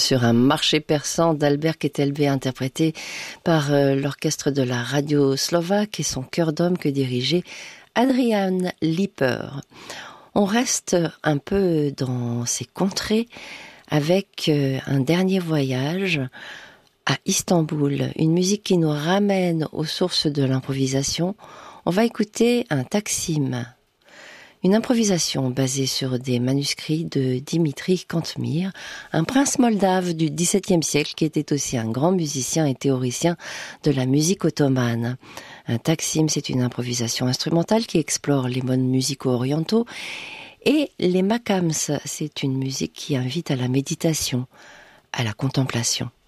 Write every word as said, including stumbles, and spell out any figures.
sur un marché persan d'Albert Ketelbé, interprété par euh, l'orchestre de la radio slovaque et son chœur d'homme que dirigeait Adrian Liper. On reste un peu dans ces contrées avec euh, un dernier voyage à Istanbul, une musique qui nous ramène aux sources de l'improvisation. On va écouter un taksim, une improvisation basée sur des manuscrits de Dimitri Cantemir, un prince moldave du dix-septième siècle qui était aussi un grand musicien et théoricien de la musique ottomane. Un taksim, c'est une improvisation instrumentale qui explore les modes musicaux orientaux, et les makams, c'est une musique qui invite à la méditation, à la contemplation.